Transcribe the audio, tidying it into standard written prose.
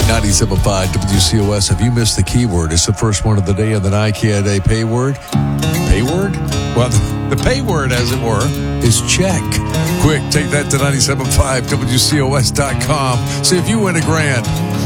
97.5 WCOS. Have you missed the keyword? It's the first one of the day of the Nike a Day pay word. Pay word? Well, the pay word, as it were, is check. Quick, take that to 97.5 WCOS.com. See if you win $1,000.